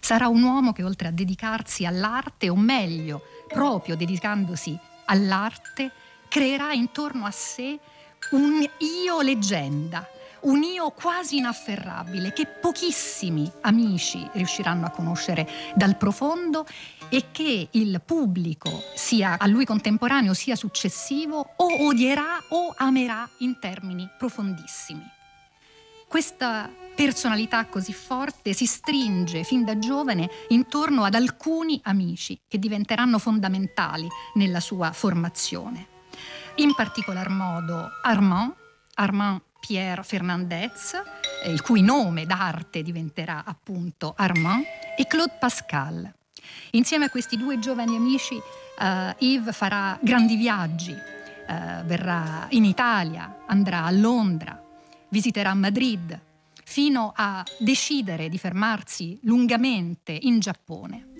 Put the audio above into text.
Sarà un uomo che, oltre a dedicarsi all'arte, o meglio, proprio dedicandosi all'arte, creerà intorno a sé un io leggenda, un io quasi inafferrabile che pochissimi amici riusciranno a conoscere dal profondo e che il pubblico, sia a lui contemporaneo sia successivo, o odierà o amerà in termini profondissimi. Questa personalità così forte si stringe fin da giovane intorno ad alcuni amici che diventeranno fondamentali nella sua formazione. In particolar modo Armand Pierre Fernandez, il cui nome d'arte diventerà appunto Armand, e Claude Pascal. Insieme a questi due giovani amici Yves farà grandi viaggi, verrà in Italia, andrà a Londra, visiterà Madrid, fino a decidere di fermarsi lungamente in Giappone.